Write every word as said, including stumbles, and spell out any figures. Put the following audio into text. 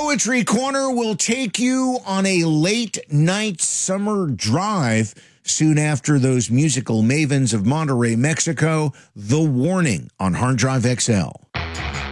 Poetry Corner will take you on a late night summer drive soon after those musical mavens of Monterrey, Mexico. The Warning on Hard Drive X L.